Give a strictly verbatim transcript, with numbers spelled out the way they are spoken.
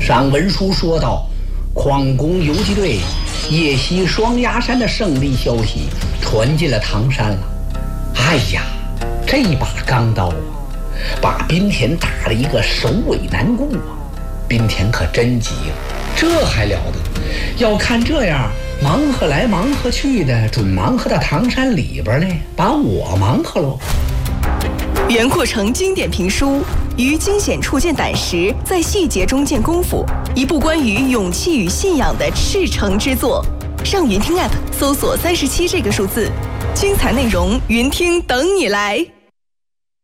上文书说到，匡攻游击队夜袭双崖山的胜利消息传进了唐山了。哎呀，这把钢刀啊，把滨田打了一个首尾难顾啊！滨田可真急了，这还了得？要看这样忙活来忙活去的，准忙活到唐山里边呢，把我忙活喽。 袁阔成经典评书，于惊险处见胆识，在细节中见功夫，一部关于勇气与信仰的赤诚之作。上云听 App 搜索三十七这个数字，精彩内容云听等你来。